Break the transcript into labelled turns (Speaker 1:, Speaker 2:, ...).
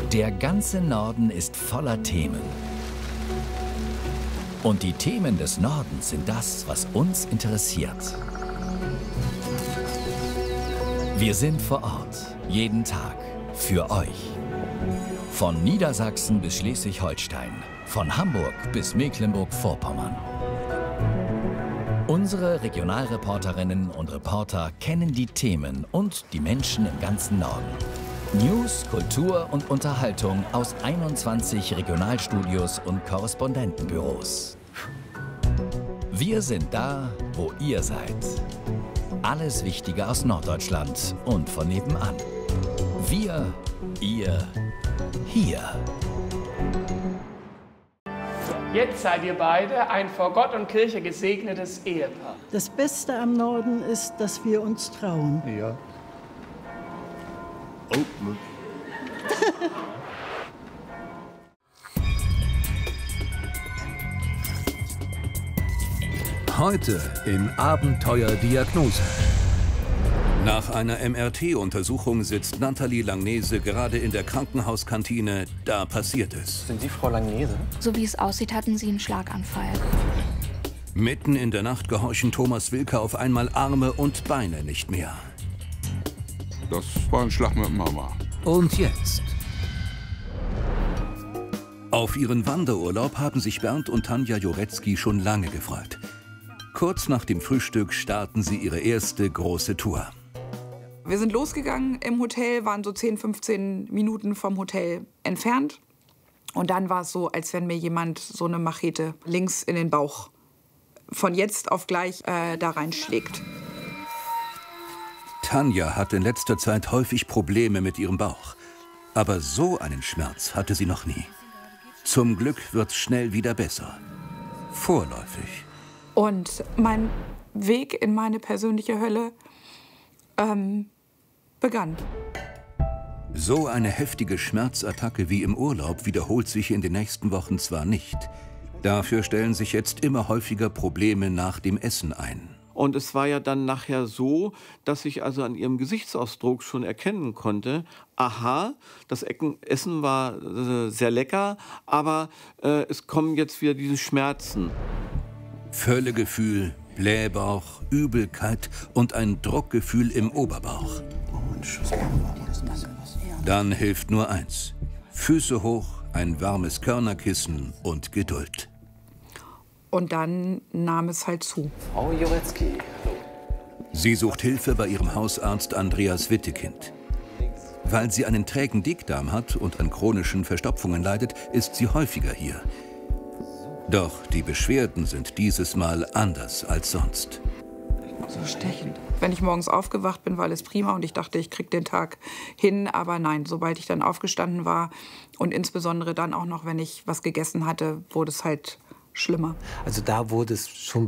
Speaker 1: Der ganze Norden ist voller Themen. Und die Themen des Nordens sind das, was uns interessiert. Wir sind vor Ort, jeden Tag, für euch. Von Niedersachsen bis Schleswig-Holstein, von Hamburg bis Mecklenburg-Vorpommern. Unsere Regionalreporterinnen und Reporter kennen die Themen und die Menschen im ganzen Norden. News, Kultur und Unterhaltung aus 21 Regionalstudios und Korrespondentenbüros. Wir sind da, wo ihr seid. Alles Wichtige aus Norddeutschland und von nebenan. Wir, ihr, hier.
Speaker 2: Jetzt seid ihr beide ein vor Gott und Kirche gesegnetes Ehepaar.
Speaker 3: Das Beste am Norden ist, dass wir uns trauen.
Speaker 4: Ja. Oh.
Speaker 5: Heute in Abenteuerdiagnose. Nach einer MRT-Untersuchung sitzt Nathalie Langnese gerade in der Krankenhauskantine. Da passiert es.
Speaker 4: Sind Sie Frau Langnese?
Speaker 6: So wie es aussieht, hatten Sie einen Schlaganfall.
Speaker 5: Mitten in der Nacht gehorchen Thomas Wilke auf einmal Arme und Beine nicht mehr.
Speaker 7: Das war ein Schlag mit Mama.
Speaker 5: Und jetzt? Auf ihren Wanderurlaub haben sich Bernd und Tanja Joretzky schon lange gefreut. Kurz nach dem Frühstück starten sie ihre erste große Tour.
Speaker 8: Wir sind losgegangen im Hotel, waren so 10, 15 Minuten vom Hotel entfernt. Und dann war es so, als wenn mir jemand so eine Machete links in den Bauch von jetzt auf gleich da reinschlägt.
Speaker 5: Tanja hat in letzter Zeit häufig Probleme mit ihrem Bauch. Aber so einen Schmerz hatte sie noch nie. Zum Glück wird's schnell wieder besser. Vorläufig.
Speaker 8: Und mein Weg in meine persönliche Hölle begann.
Speaker 5: So eine heftige Schmerzattacke wie im Urlaub wiederholt sich in den nächsten Wochen zwar nicht. Dafür stellen sich jetzt immer häufiger Probleme nach dem Essen ein.
Speaker 9: Und es war ja dann nachher so, dass ich also an ihrem Gesichtsausdruck schon erkennen konnte, aha, das Essen war sehr lecker, aber es kommen jetzt wieder diese Schmerzen.
Speaker 5: Völlegefühl, Blähbauch, Übelkeit und ein Druckgefühl im Oberbauch. Dann hilft nur eins: Füße hoch, ein warmes Körnerkissen und Geduld.
Speaker 8: Und dann nahm es halt zu.
Speaker 4: Frau Joretzky.
Speaker 5: Sie sucht Hilfe bei ihrem Hausarzt Andreas Wittekind. Weil sie einen trägen Dickdarm hat und an chronischen Verstopfungen leidet, ist sie häufiger hier. Doch die Beschwerden sind dieses Mal anders als sonst.
Speaker 8: So stechend. Wenn ich morgens aufgewacht bin, war alles prima und ich dachte, ich krieg den Tag hin. Aber nein, sobald ich dann aufgestanden war und insbesondere dann auch noch, wenn ich was gegessen hatte, wurde es halt schlimmer.
Speaker 4: Also da wurde es schon